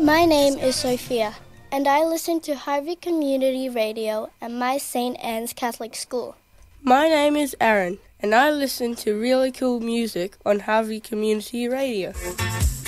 My name is Sophia, and I listen to Harvey Community Radio at my St. Anne's Catholic School. My name is Aaron, and I listen to really cool music on Harvey Community Radio.